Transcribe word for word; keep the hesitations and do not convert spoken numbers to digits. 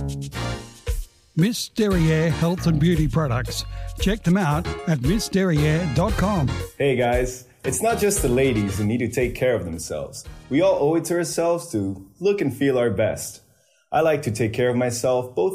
Miss Derriere Health and Beauty Products. Check them out at miss derriere dot com. Hey guys, it's not just the ladies who need to take care of themselves. We all owe it to ourselves to look and feel our best. I like to take care of myself both